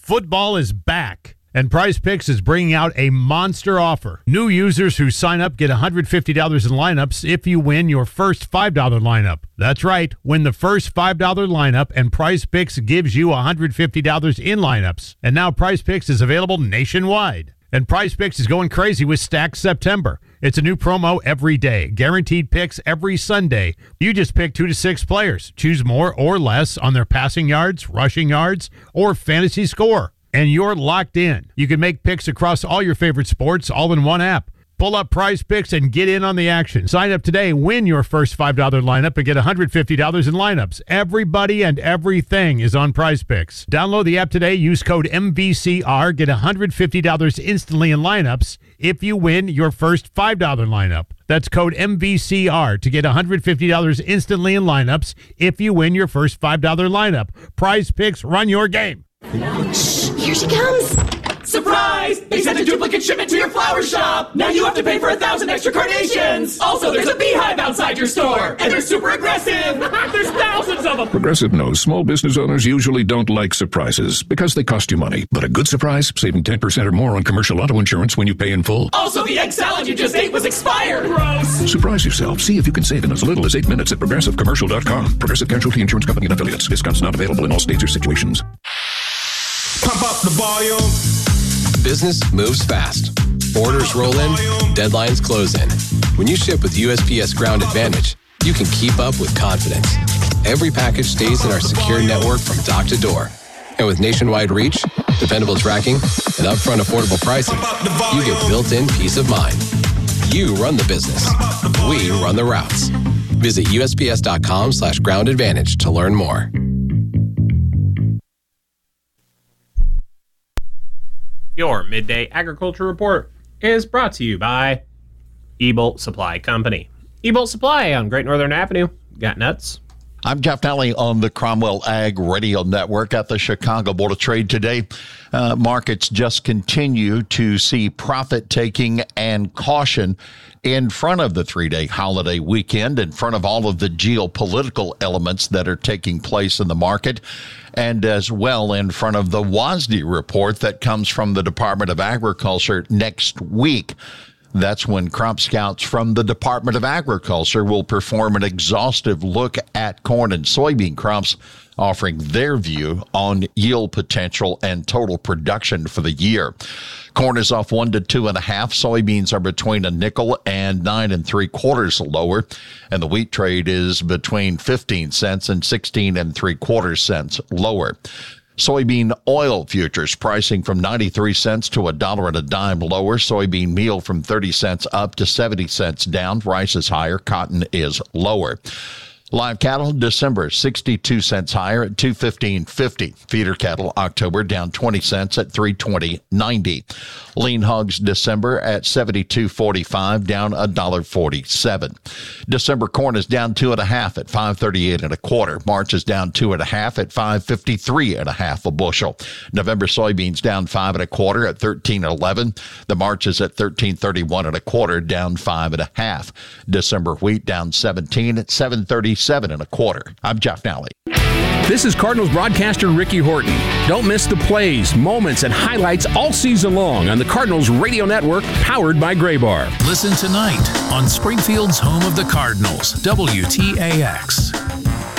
Football is back, and Prize Picks is bringing out a monster offer. New users who sign up get $150 in lineups if you win your first $5 lineup. That's right, win the first $5 lineup, and Prize Picks gives you $150 in lineups. And now Prize Picks is available nationwide. And Prize Picks is going crazy with Stack September. It's a new promo every day. Guaranteed picks every Sunday. You just pick 2 to 6 players. Choose more or less on their passing yards, rushing yards, or fantasy score. And you're locked in. You can make picks across all your favorite sports all in one app. Pull up Prize Picks and get in on the action. Sign up today, win your first $5 lineup, and get $150 in lineups. Everybody and everything is on Prize Picks. Download the app today. Use code MVCR. Get $150 instantly in lineups if you win your first $5 lineup. That's code MVCR to get $150 instantly in lineups if you win your first $5 lineup. Prize Picks, run your game. Shh, here she comes. Surprise! They sent a duplicate shipment to your flower shop! Now you have to pay for 1,000 extra carnations! Also, there's a beehive outside your store! And they're super aggressive! There's thousands of them! Progressive knows small business owners usually don't like surprises because they cost you money. But a good surprise, saving 10% or more on commercial auto insurance when you pay in full. Also, the egg salad you just ate was expired! Gross! Surprise yourself. See if you can save in as little as 8 minutes at progressivecommercial.com. Progressive Casualty Insurance Company and affiliates. Discounts not available in all states or situations. Pump up the volume. Business moves fast. Orders roll in, deadlines close in. When you ship with USPS Ground Advantage, you can keep up with confidence. Every package stays in our secure network from dock to door. And with nationwide reach, dependable tracking, and upfront affordable pricing, you get built-in peace of mind. You run the business. We run the routes. Visit USPS.com/Ground Advantage to learn more. Your Midday Agriculture Report is brought to you by Ebolt Supply Company. Ebolt Supply on Great Northern Avenue. Got nuts? I'm Jeff Nally on the Cromwell Ag Radio Network at the Chicago Board of Trade today. Markets just continue to see profit-taking and caution in front of the three-day holiday weekend, in front of all of the geopolitical elements that are taking place in the market, and as well in front of the WASDE report that comes from the Department of Agriculture next week. That's when crop scouts from the Department of Agriculture will perform an exhaustive look at corn and soybean crops, offering their view on yield potential and total production for the year. Corn is off 1 to 2.5. Soybeans are between a nickel and 9 3/4 lower, and the wheat trade is between 15 cents and 16 3/4 cents lower. Soybean oil futures pricing from 93 cents to $1.10 lower. Soybean meal from 30 cents up to 70 cents down. Rice is higher. Cotton is lower. Live cattle, December, 62 cents higher at $215.50. Feeder cattle, October, down 20 cents at $320.90. Lean hogs, December, at $72.45, down $1.47. December corn is down 2.5 at $538 1/4. March is down 2.5 at $553 1/2 a bushel. November soybeans down 5 1/4 at $13.11. The March is at $13.31 1/4, down 5 1/2. December wheat down 17 at $7.37 1/4. I'm Jeff Nally. This is Cardinals broadcaster Ricky Horton. Don't miss the plays, moments, and highlights all season long on the Cardinals Radio Network, powered by Graybar. Listen tonight on Springfield's home of the Cardinals, WTAX.